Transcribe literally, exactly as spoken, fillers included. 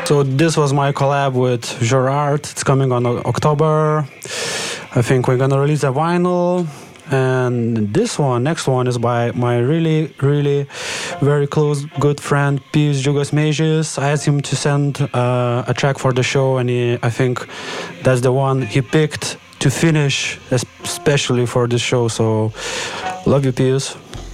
So this was my collab with Gerard. It's coming on October. I think we're gonna release a vinyl. And this one, next one, is by my really, really very close good friend Pius Džiugas Mežis. I asked him to send uh, a track for the show, and he, I think that's the one he picked to finish, especially for this show. So, love you, Pius.